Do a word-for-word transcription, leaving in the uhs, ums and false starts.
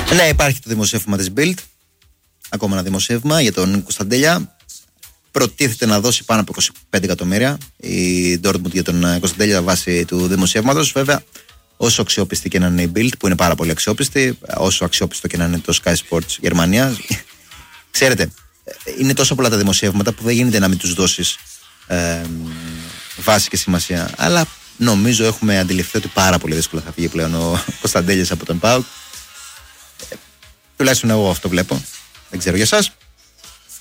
Ναι, υπάρχει το δημοσίευμα της Bild. Ακόμα ένα δημοσίευμα για τον Κωνσταντέλια. Προτίθεται να δώσει πάνω από είκοσι πέντε εκατομμύρια η Dortmund για τον Κωνσταντέλια βάσει του δημοσιεύματος. Βέβαια, όσο αξιόπιστη και να είναι η Bild, που είναι πάρα πολύ αξιόπιστη, όσο αξιόπιστο και να είναι το Sky Sports Γερμανία, ξέρετε, είναι τόσο πολλά τα δημοσιεύματα που δεν γίνεται να μην τους δώσεις ε, βάση και σημασία. Αλλά νομίζω έχουμε αντιληφθεί ότι πάρα πολύ δύσκολα θα φύγει πλέον ο Κωνσταντέλιας από τον ΠΑΟΚ. Ε, τουλάχιστον εγώ αυτό βλέπω. Δεν ξέρω για εσάς.